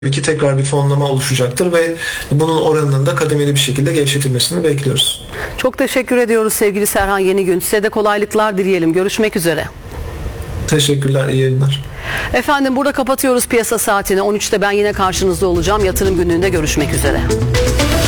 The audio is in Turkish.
ki tekrar bir fonlama oluşacaktır ve bunun oranının da kademeli bir şekilde gevşetilmesini bekliyoruz. Çok teşekkür ediyoruz sevgili Serhan Yenigün. Size de kolaylıklar dileyelim. Görüşmek üzere. Teşekkürler, iyi yayınlar. Efendim burada kapatıyoruz piyasa saatini. 13'te ben yine karşınızda olacağım. Yatırım günlüğünde görüşmek üzere.